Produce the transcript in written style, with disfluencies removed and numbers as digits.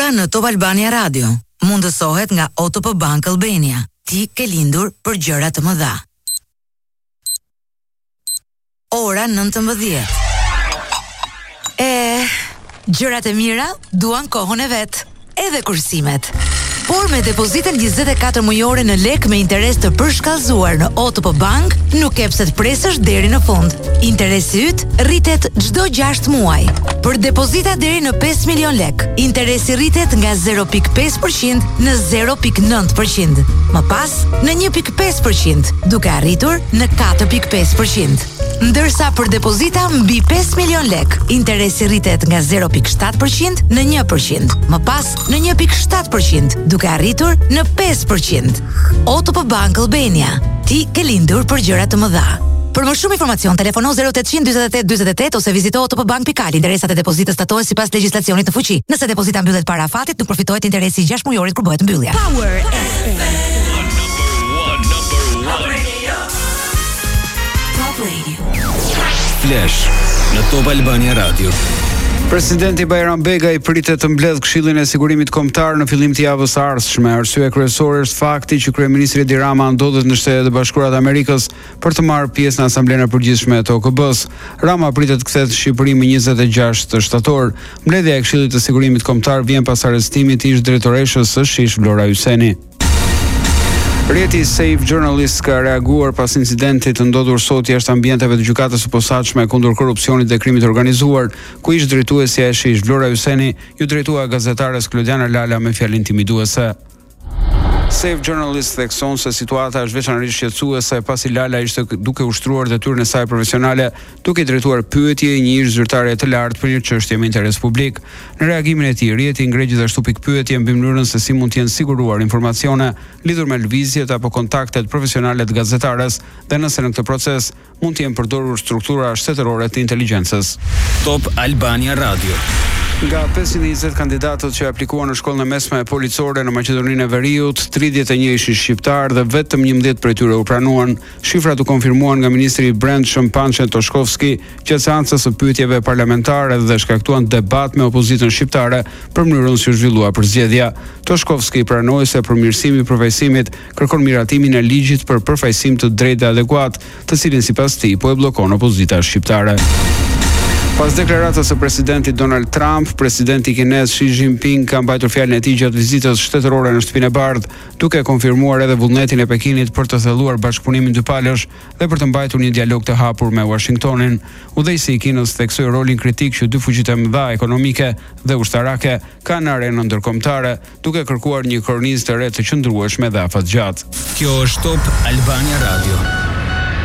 Ora në Top Albania Radio mundësohet nga OTP Bank Albania. Ti ke lindur për gjëra të mëdha. Ora 19. Gjërat e mira duan kohën e vet, edhe kursimet. Por me depozitën 24 mujore në lek me interes të përshkallëzuar në OTP Bank, nuk e pse të presësh deri në fund. Interesi yt rritet çdo 6 muaj. Për depozita deri në 5 milion lek, interesi rritet nga 0.5% në 0.9%. Më pas, në 1.5%, duke arritur në 4.5%. Ndërsa për depozita mbi 5 milion lek, interesi rritet nga 0.7% në 1%. Më pas, në 1.7%, duke arritur në 5%. OTP Bank Albania. Ti ke lindur për gjëra të mëdha. Për më shumë informacion, telefono 0800 48 48 ose vizito otpbank.al. Interesat e depozitës statohen sipas legjislacionit të fuqi. Nëse depozita mbyllet para afatit, nuk përfitohet interesi i 6 mujorit kur bëhet mbyllja. Power FM. Top Radio. Flash në Top Albania Radio. Presidenti Bajram Begaj pritet të mbledh Këshillin e Sigurimit Kombëtar në fillim të javës së ardhshme. Arsye kryesore është fakti që kryeministri Edi Rama ndodhet në Shtetet e Bashkuara të Amerikës për të marrë pjesë në Asamblenë e Përgjithshme të OKB-s. Rama pritet të kthehet në Shqipëri më 26 shtator. Mbledhja e Këshillit të Sigurimit Kombëtar vjen pas arrestimit të ish drejtoreshës së SHISH Vlora Hyseni. Rrjeti Safe Journalist ka reaguar pas incidentit të ndodhur sot jashtë ambienteve të gjykatës së posaçme kundër korrupsionit dhe krimit organizuar, ku ish drejtuesja e SHISH Vlora Hyseni ju drejtua gazetares Klodiana Lala me fjalë intimiduese. Safe Journalist thekson se situata është veçanërisht shqetësuese pasi Lala ishte duke ushtruar detyrën e saj profesionale, duke i drejtuar pyetje një ish zyrtare të lartë për një çështje me interes publik. Në reagimin e tij, rrjeti ngre gjithashtu pikpyetje mbi mënyrën se si mund të jenë siguruar informacione lidhur me lëvizjet apo kontaktet profesionale të gazetares dhe nëse në këtë proces mund të jenë përdorur struktura shtetërore të inteligjencës. Top Albania Radio. Nga 520 kandidatët që aplikuan në shkollën e mesme policore në Maqedoninë e Veriut, 31 ishin shqiptar dhe vetëm 11 prej tyre u pranuan. Shifrat u konfirmuan nga ministri i Brendshëm Pançe Toshkovski gjatë seancës së pyetjeve parlamentare dhe shkaktuan debat me opozitën shqiptare për mënyrën si u zhvillua përzgjedhja. Toshkovski pranoi se përmirësimi i përfaqësimit kërkon miratimin e ligjit për përfaqësim të drejtë dhe adekuat, të cilin sipas tij po e bllokon opozita shqiptare. Pas deklaratës së presidentit Donald Trump, presidenti kinez Xi Jinping ka mbajtur fjalën e tij gjatë vizitës shtetërore në Shtëpinë e Bardhë, duke konfirmuar edhe vullnetin e Pekinit për të thelluar bashkëpunimin dypalësh dhe për të mbajtur një dialog të hapur me Washingtonin. Udhëheqësi i Kinës theksoi rolin kritik që dy fuqitë e mëdha ekonomike dhe ushtarake kanë në arenën ndërkombëtare, duke kërkuar një kornizë të re të qëndrueshme dhe afatgjatë. Kjo është Top Albania Radio.